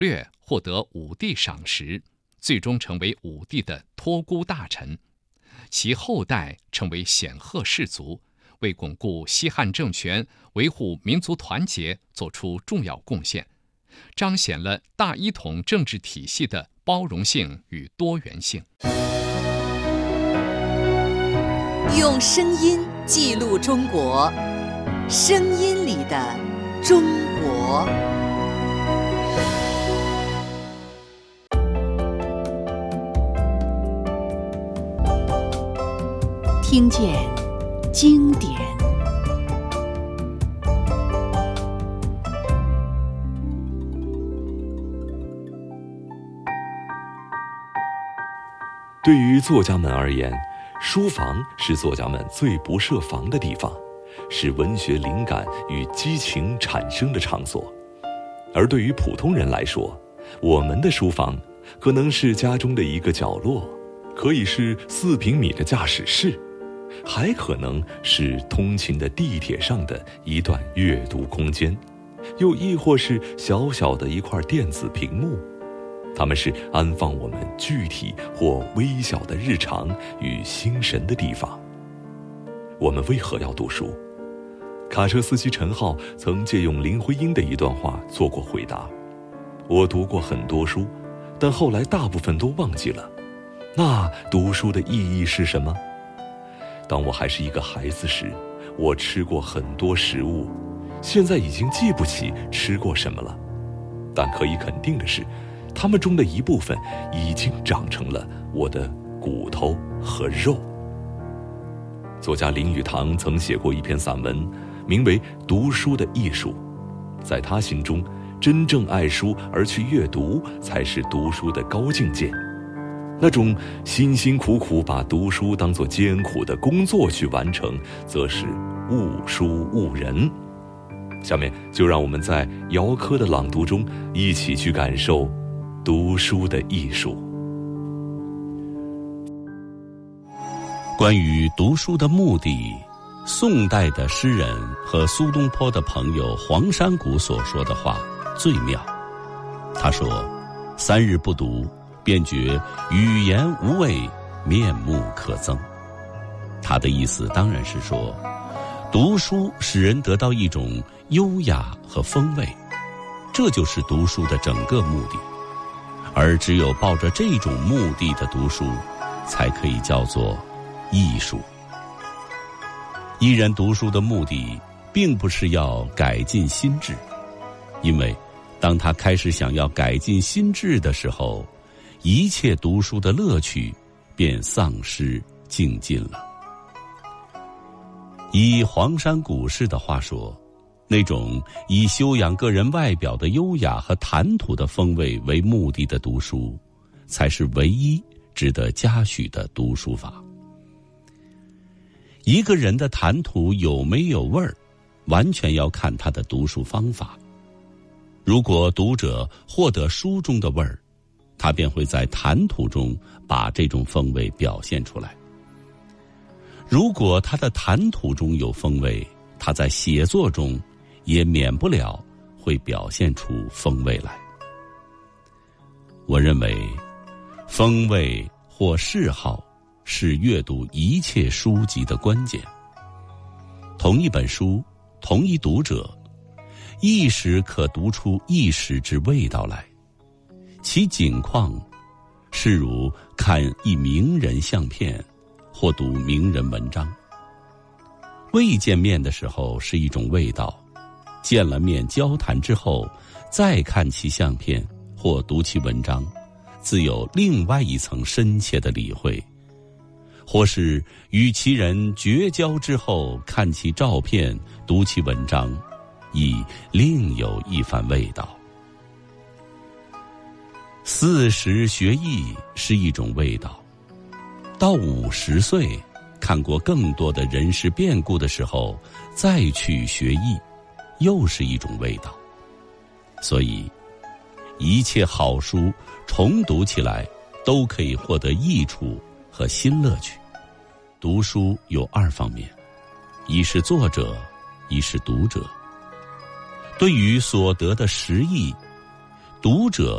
略获得武帝赏识，最终成为武帝的托孤大臣。其后代成为显赫士族，为巩固西汉政权、维护民族团结做出重要贡献，彰显了大一统政治体系的包容性与多元性。 用声音记录中国，声音里的中国。听见经典。 对于作家们而言，书房是作家们最不设防的地方，是文学灵感与激情产生的场所。而对于普通人来说，我们的书房可能是家中的一个角落，可以是4平米的驾驶室，还可能是通勤的地铁上的一段阅读空间，又亦或是小小的一块电子屏幕。它们是安放我们具体或微小的日常与心神的地方。我们为何要读书？卡车司机陈浩曾借用林徽因的一段话做过回答：我读过很多书，但后来大部分都忘记了。那读书的意义是什么？当我还是一个孩子时，我吃过很多食物，现在已经记不起吃过什么了。但可以肯定的是，它们中的一部分已经长成了我的骨头和肉。作家林语堂曾写过一篇散文，名为《读书的艺术》。在他心中，真正爱书而去阅读，才是读书的高境界。那种辛辛苦苦把读书当作艰苦的工作去完成，则是误书误人。下面就让我们在姚科的朗读中一起去感受读书的艺术。 关于读书的目的，宋代的诗人和苏东坡的朋友黄山谷所说的话最妙。他说：“3日不读，便觉语言无味，面目可憎。”他的意思当然是说，读书使人得到一种优雅和风味，这就是读书的整个目的。而只有抱着这种目的的读书，才可以叫做艺术。一人读书的目的，并不是要改进心智，因为当他开始想要改进心智的时候，一切读书的乐趣便丧失尽尽了。以黄山谷士的话说，那种以修养个人外表的优雅和谈吐的风味为目的的读书，才是唯一值得嘉许的读书法。一个人的谈吐有没有味儿，完全要看他的读书方法。如果读者获得书中的味儿，他便会在谈吐中把这种风味表现出来。如果他的谈吐中有风味，他在写作中也免不了会表现出风味来。我认为，风味或嗜好是阅读一切书籍的关键。同一本书，同一读者，一时可读出一时之味道来，其景况是如看一名人相片，或读名人文章。未见面的时候是一种味道，见了面交谈之后，再看其相片或读其文章，自有另外一层深切的理会。或是与其人绝交之后，看其照片，读其文章，亦另有一番味道。40学艺是一种味道，到50岁看过更多的人事变故的时候，再去学艺，又是一种味道。所以一切好书重读起来都可以获得益处和新乐趣。读书有2方面，一是作者，一是读者。对于所得的实益，读者